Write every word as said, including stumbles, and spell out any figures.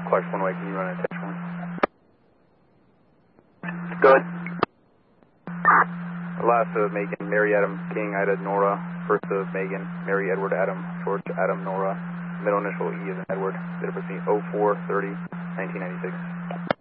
Clark one way, can you run attention one? Good. Last of Megan, Mary Adam King, Ida Nora. First of Megan, Mary Edward Adam, George Adam Nora. Middle initial E is in Edward. Date of birth oh four thirty nineteen ninety-six.